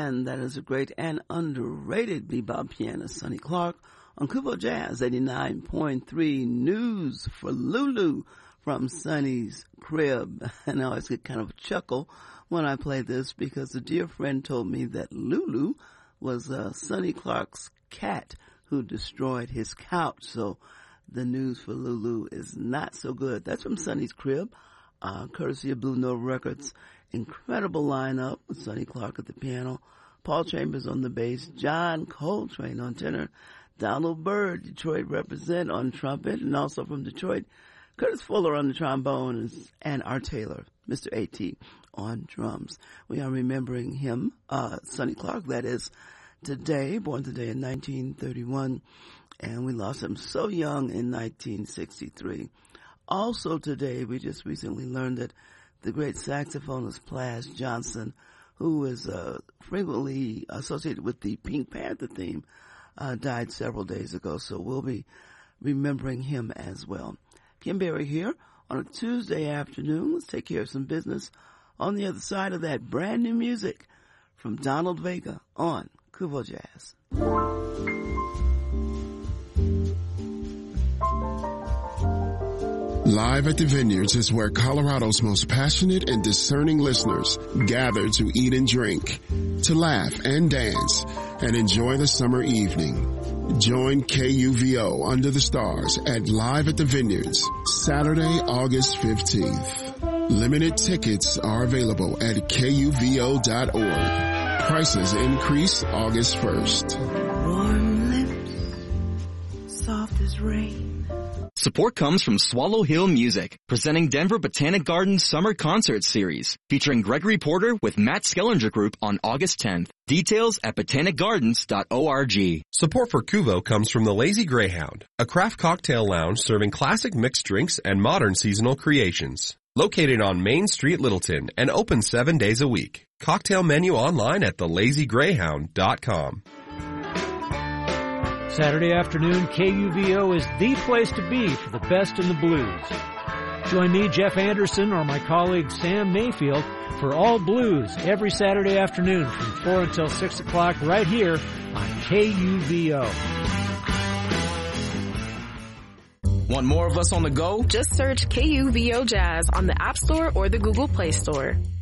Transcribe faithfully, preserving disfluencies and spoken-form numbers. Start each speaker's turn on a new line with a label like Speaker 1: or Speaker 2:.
Speaker 1: And that is a great and underrated bebop pianist, Sonny Clark, on Kubo Jazz eighty-nine point three. News for Lulu from Sonny's crib. And I always get kind of a chuckle when I play this because a dear friend told me that Lulu was uh, Sonny Clark's cat who destroyed his couch. So the news for Lulu is not so good. That's from Sonny's crib, uh, courtesy of Blue Note Records. Incredible lineup with Sonny Clark at the piano, Paul Chambers on the bass, John Coltrane on tenor, Donald Byrd, Detroit represent, on trumpet, and also from Detroit, Curtis Fuller on the trombone, and Art Taylor, Mister A T, on drums. We are remembering him, uh, Sonny Clark, that is, today, born today in nineteen thirty-one, and we lost him so young in nineteen sixty-three. Also today, we just recently learned that the great saxophonist Plas Johnson, who is uh, frequently associated with the Pink Panther theme, uh, died several days ago, so we'll be remembering him as well. Kim Berry here on a Tuesday afternoon. Let's take care of some business on the other side of that brand new music from Donald Vega on Kubo Jazz.
Speaker 2: Live at the Vineyards is where Colorado's most passionate and discerning listeners gather to eat and drink, to laugh and dance, and enjoy the summer evening. Join K U V O Under the Stars at Live at the Vineyards, Saturday, August fifteenth. Limited tickets are available at K U V O dot org. Prices increase August first.
Speaker 3: Warm lips, soft as rain.
Speaker 4: Support comes from Swallow Hill Music, presenting Denver Botanic Gardens Summer Concert Series, featuring Gregory Porter with Matt Skellinger Group on August tenth. Details at botanic gardens dot org.
Speaker 5: Support for Kuvo comes from the Lazy Greyhound, a craft cocktail lounge serving classic mixed drinks and modern seasonal creations. Located on Main Street, Littleton, and open seven days a week. Cocktail menu online at the lazy greyhound dot com.
Speaker 6: Saturday afternoon, K U V O is the place to be for the best in the blues. Join me, Jeff Anderson, or my colleague Sam Mayfield for All Blues every Saturday afternoon from four until six o'clock right here on K U V O.
Speaker 4: Want more of us on the go?
Speaker 7: Just search K U V O Jazz on the App Store or the Google Play Store.